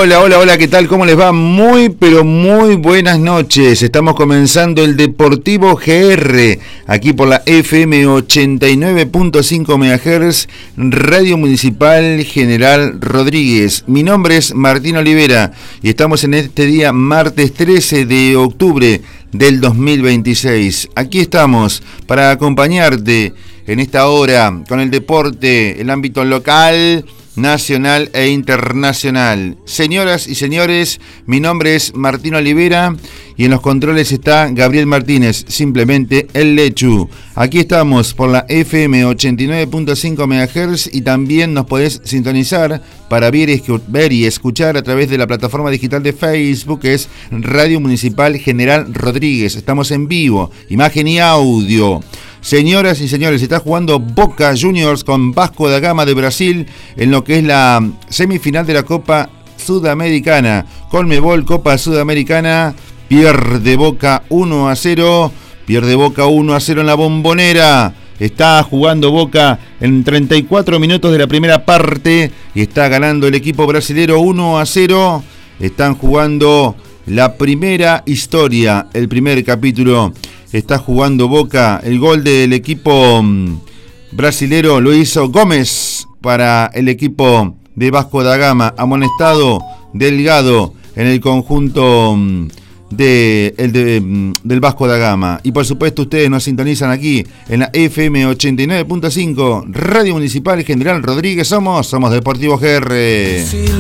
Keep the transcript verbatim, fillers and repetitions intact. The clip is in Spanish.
Hola, hola, hola, ¿qué tal? ¿Cómo les va? Muy, pero muy buenas noches. Estamos comenzando el Deportivo G R, aquí por la F M ochenta y nueve punto cinco megahertz, Radio Municipal General Rodríguez. Mi nombre es Martín Olivera y estamos en este día, martes trece de octubre del dos mil veintiséis. Aquí estamos para acompañarte en esta hora con el deporte, el ámbito local, nacional e internacional. Señoras y señores, mi nombre es Martín Olivera y en los controles está Gabriel Martínez, simplemente el Lechu. Aquí estamos por la F M ochenta y nueve punto cinco megahertz y también nos podés sintonizar para ver y, ver y escuchar a través de la plataforma digital de Facebook, que es Radio Municipal General Rodríguez. Estamos en vivo, imagen y audio. Señoras y señores, está jugando Boca Juniors con Vasco da Gama de Brasil en lo que es la semifinal de la Copa Sudamericana. Conmebol Copa Sudamericana, pierde Boca uno a cero, pierde Boca uno a cero en la Bombonera. Está jugando Boca en treinta y cuatro minutos de la primera parte y está ganando el equipo brasilero uno a cero. Están jugando la primera historia, el primer capítulo. Está jugando Boca. El gol del equipo brasilero lo hizo Gómez para el equipo de Vasco da Gama. Amonestado Delgado en el conjunto de, el de, del Vasco da Gama. Y por supuesto ustedes nos sintonizan aquí en la F M ochenta y nueve punto cinco, Radio Municipal General Rodríguez. Somos, somos Deportivo G R.